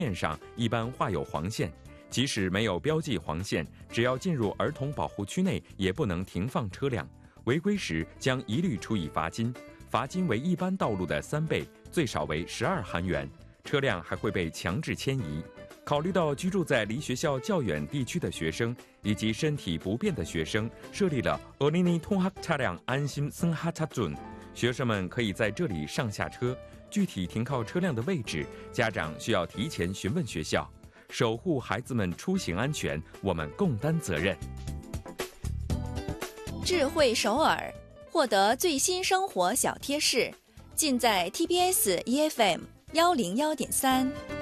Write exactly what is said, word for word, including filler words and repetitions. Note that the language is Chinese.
面上一般画有黄线，即使没有标记黄线，只要进入儿童保护区内，也不能停放车辆。违规时将一律处以罚金，罚金为一般道路的三倍，最少为十二韩元。车辆还会被强制迁移。考虑到居住在离学校较远地区的学生以及身体不便的学生，设立了어린이 통학 차량 안심 승하차존，学生们可以在这里上下车。具体停靠车辆的位置，家长需要提前询问学校。守护孩子们出行安全，我们共担责任。 智慧首尔，获得最新生活小贴士，尽在 T B S E F M 幺零幺点三。